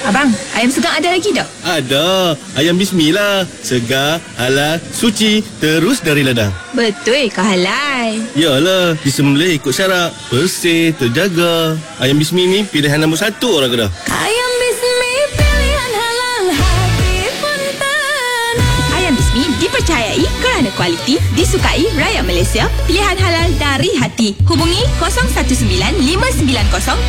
Abang, ayam segang ada lagi tak? Ada. Ayam Bismillah. Segar, halal, suci, terus dari ladang. Betul ke halal? Yalah, disembelih ikut syarat. Bersih, terjaga. Ayam Bismi ni pilihan nombor 1 orang Kedah. Ayam Bismi pilihan halal hati pun tenang. Ayam Bismi dipercayai kerana kualiti, disukai rakyat Malaysia, pilihan halal dari hati. Hubungi